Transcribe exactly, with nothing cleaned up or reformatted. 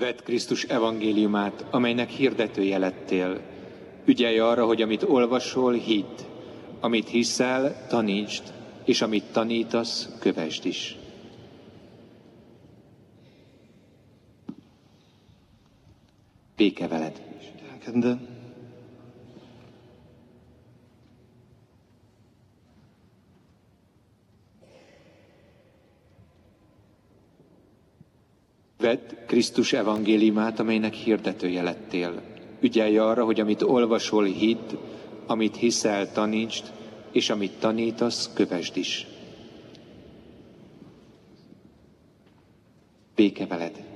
Vedd Krisztus evangéliumát, amelynek hirdetője lettél. Ügyelj arra, hogy amit olvasol, hidd. Amit hiszel, tanítsd, és amit tanítasz, kövesd is. Béke veled. Lelkedben. Vedd Krisztus evangéliumát, amelynek hirdetője lettél. Ügyelj arra, hogy amit olvasol, hidd, amit hiszel, tanítsd, és amit tanítasz, kövesd is. Béke veled.